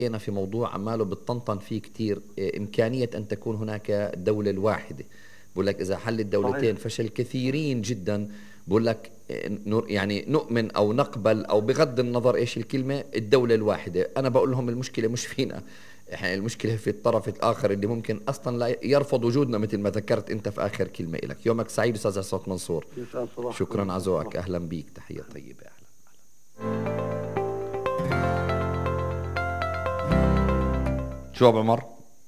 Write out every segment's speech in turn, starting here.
أنا في موضوع عماله بتطنطن فيه كتير، إمكانية أن تكون هناك دولة الواحدة. بقول لك إذا حل الدولتين صحيح. فشل كثيرين جدا. بقول لك يعني نؤمن أو نقبل أو بغض النظر إيش الكلمة الدولة الواحدة. أنا بقول لهم المشكلة مش فينا إحنا، المشكلة في الطرف الآخر اللي ممكن أصلا لا يرفض وجودنا مثل ما ذكرت أنت في آخر كلمة إلك. يومك سعيد أستاذ صوت منصور. يسعد صباحكم. شكرا على يسعد ذوقك، صباحكم. أهلا بيك، تحية طيبة، أهلا. شو أبو عمر،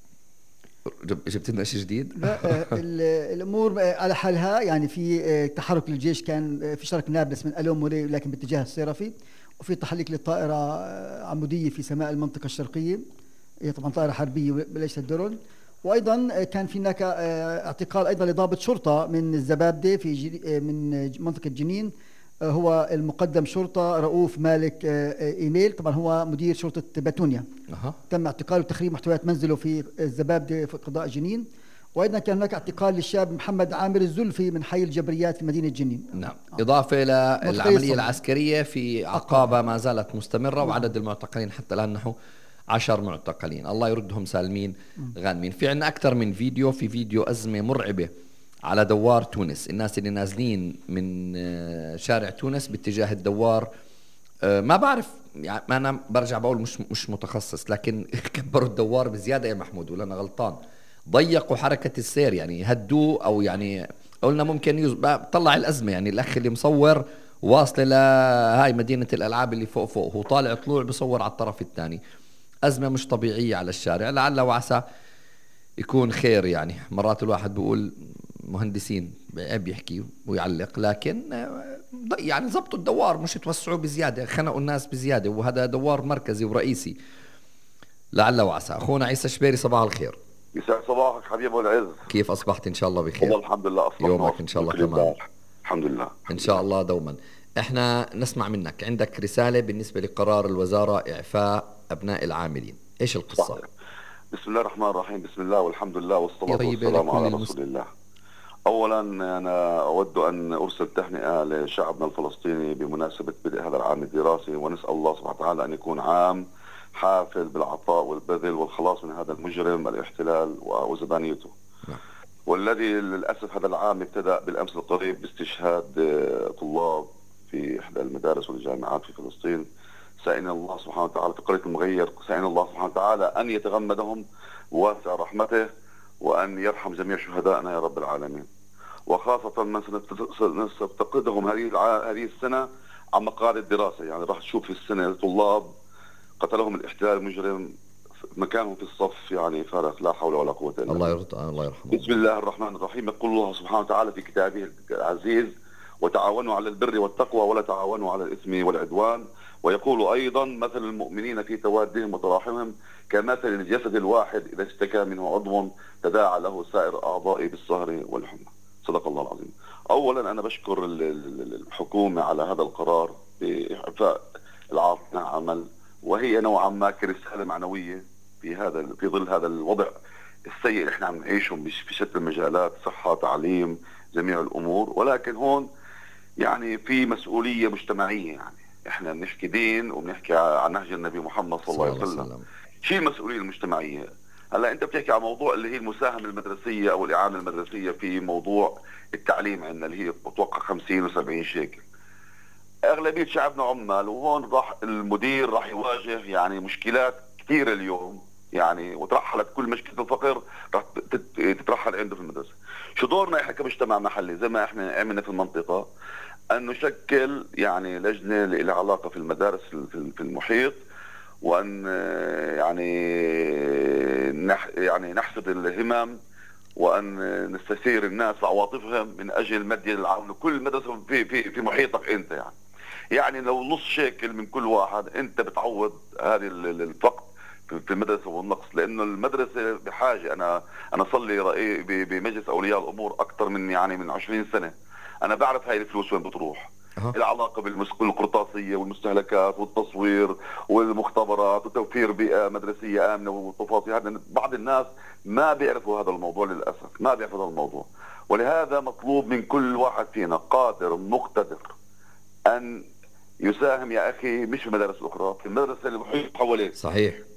جبت لنا شيء جديد؟ لا، الامور على حالها. يعني في تحرك للجيش، كان في شرك نابلس من الون موري لكن باتجاه الصيرفي، وفي تحليق للطائره عموديه في سماء المنطقه الشرقيه. هي طبعا طائره حربيه وليست درون. وايضا كان في هناك اعتقال ايضا لضابط شرطه من الزبابده في من منطقه جنين. هو المقدم شرطه رؤوف مالك ايميل، طبعا هو مدير شرطه باتونيا. أها. تم اعتقاله وتخريب محتويات منزله في الزبابدة في قضاء جنين. وأيضا كان هناك اعتقال للشاب محمد عامر الزلفي من حي الجبريات في مدينة جنين. نعم. إضافة معتقلي للعملية الصبي. العسكرية في عقابة ما زالت مستمرة، وعدد المعتقلين حتى الآن نحو 10 معتقلين، الله يردهم سالمين غانمين. في عنا أكثر من فيديو، في فيديو أزمة مرعبة على دوار تونس، الناس اللي نازلين من شارع تونس باتجاه الدوار. ما بعرف يعني، ما أنا برجع بقول مش متخصص، لكن كبروا الدوار بزيادة يا محمود ولا أنا غلطان؟ ضيقوا حركة السير يعني، هدوه أو يعني قلنا ممكن طلع الأزمة. يعني الأخ اللي مصور واصل لهاي مدينة الألعاب اللي فوق، هو طالع طلوع بصور على الطرف الثاني. أزمة مش طبيعية على الشارع، لعل وعسى يكون خير. يعني مرات الواحد بيقول مهندسين عيب يحكي ويعلق، لكن يعني زبطوا الدوار مش توسعوا بزيادة، خنقوا الناس بزيادة، وهذا دوار مركزي ورئيسي. لعل وعسى. أخونا عيسى شبيري، صباح الخير. يسعد صباحك حبيبي ابو العز. كيف أصبحت؟ إن شاء الله والله بخير. الحمد لله اصبحنا يومك إن شاء الله كل تمام. امبارح. الحمد لله. إن الحمد شاء لله. الله دوما. إحنا نسمع منك، عندك رسالة بالنسبة لقرار الوزارة إعفاء أبناء العاملين، إيش القصة؟ صحيح. بسم الله الرحمن الرحيم، بسم الله والحمد لله والصلاة طيبة والسلام لكل على رسول الله. أولا أنا أود أن أرسل تهنئة لشعبنا الفلسطيني بمناسبة بدء هذا العام الدراسي، ونسأل الله سبحانه وتعالى أن يكون عام حافل بالعطاء والبذل والخلاص من هذا المجرم الاحتلال وزبانيته. والذي للأسف هذا العام ابتدأ بالأمس القريب باستشهاد طلاب في إحدى المدارس والجامعات في فلسطين. سألنا الله سبحانه وتعالى في قرية المغير، سألنا الله سبحانه وتعالى أن يتغمدهم بواسع رحمته وأن يرحم جميع شهدائنا يا رب العالمين، وخاصة من سنفتقدهم هذه السنة عن مقاعد الدراسة. يعني راح تشوف في السنة طلاب قتلهم الاحتلال المجرم مكانهم في الصف، يعني فارق، لا حول ولا قوة إلا بالله. الله يرضى، الله يرحمه. بسم الله الرحمن الرحيم. يقول الله سبحانه وتعالى في كتابه العزيز: وتعاونوا على البر والتقوى ولا تعاونوا على الإثم والعدوان. ويقول أيضا: مثل المؤمنين في توادهم وتراحمهم كمثل الجسد الواحد إذا اشتكى منه عضو تداعى له سائر أعضائه بالسهر والحمى. صدق الله العظيم. أولا أنا بشكر الحكومة على هذا القرار بإعفاء العاطلة عمل، وهي نوعا ما كرسالة معنوية في ظل هذا الوضع السيء اللي احنا عم نعيشه في شتى المجالات، صحة، تعليم، جميع الأمور. ولكن هون يعني في مسؤولية مجتمعية، يعني احنا بنحكي دين وبنحكي عن نهج النبي محمد صلى الله عليه وسلم. شيء المسؤولية المجتمعية. هلا انت بتحكي عن موضوع اللي هي المساهمة المدرسية او الإعانة المدرسية في موضوع التعليم عندنا، اللي هي بتوقع 50 و70 شيكل. اغلبية شعبنا عمال، وهون راح المدير راح يواجه يعني مشكلات كثيرة اليوم، يعني وترحلت كل مشكلة الفقر راح تترحل عنده في المدرسة. شو دورنا احنا كمجتمع محلي زي ما احنا عملنا في المنطقة، أن نشكل يعني لجنة لها علاقة في المدارس في المحيط، وأن يعني نحشد الهمم، وأن نستثير الناس عواطفهم من أجل مد العون لكل مدرسة في محيطك أنت. يعني لو نص شيكل من كل واحد أنت بتعوض هذه الفقد في المدرسة والنقص، لأنه المدرسة بحاجة. أنا صار لي رأي بمجلس أولياء الأمور أكثر من 20 سنة. أنا بعرف هاي الفلوس وين بتروح. العلاقة بالقرطاسية والمستهلكات والتصوير والمختبرات وتوفير بيئة مدرسية آمنة والتفاصيل. هذا بعض الناس ما بيعرفوا هذا الموضوع، للأسف ما بيعرفوا هذا الموضوع. ولهذا مطلوب من كل واحد فينا قادر مقتدر أن يساهم يا أخي، مش في المدارس الأخرى، في المدرسة اللي محيط حواليك. صحيح.